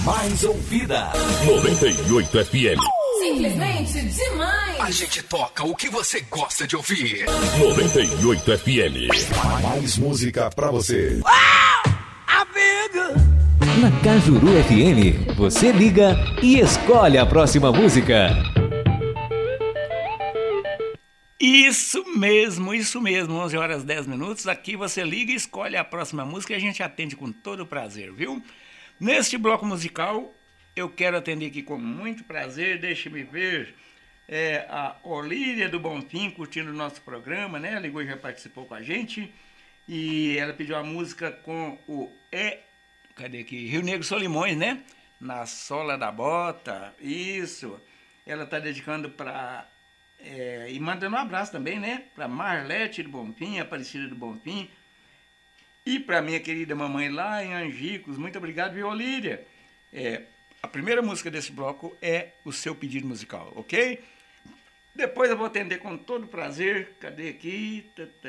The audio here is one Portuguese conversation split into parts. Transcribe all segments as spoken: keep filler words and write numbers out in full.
Mais ouvida. noventa e oito F M. Simplesmente demais. A gente toca o que você gosta de ouvir. noventa e oito F M. Mais música pra você. Na Cajuru F M, você liga e escolhe a próxima música. Isso mesmo, isso mesmo, onze horas e dez minutos. Aqui você liga e escolhe a próxima música e a gente atende com todo prazer, viu? Neste bloco musical, eu quero atender aqui com muito prazer, deixe-me ver, é, a Olíria do Bonfim curtindo o nosso programa, né? Ela ligou e já participou com a gente. E ela pediu a música com o E... Cadê aqui? Rio Negro Solimões, né? Na sola da bota, isso. Ela tá dedicando para... É, e mandando um abraço também, né? Para Marlete do Bonfim, Aparecida do Bonfim. E para minha querida mamãe lá em Angicos. Muito obrigado, viu, Olíria? É, a primeira música desse bloco é o seu pedido musical, ok? Depois eu vou atender com todo prazer. Cadê aqui?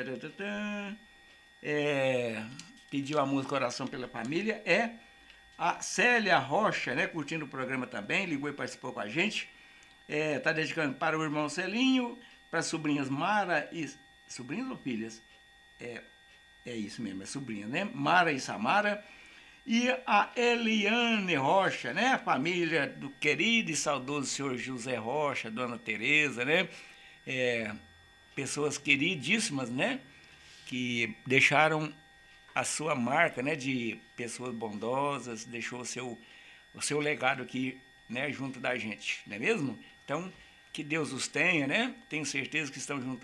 É, pediu a música Oração pela Família. É a Célia Rocha, né? Curtindo o programa também. Ligou e participou com a gente. É, tá dedicando para o irmão Celinho, para as sobrinhas Mara e... Sobrinhas ou filhas? É, é isso mesmo, é sobrinha, né? Mara e Samara. E a Eliane Rocha, né? A família do querido e saudoso senhor José Rocha, dona Tereza, né? É, pessoas queridíssimas, né? Que deixaram a sua marca, né? De pessoas bondosas, deixou o seu, o seu legado aqui, né? Junto da gente, não é mesmo? Então, que Deus os tenha, né? Tenho certeza que estão junto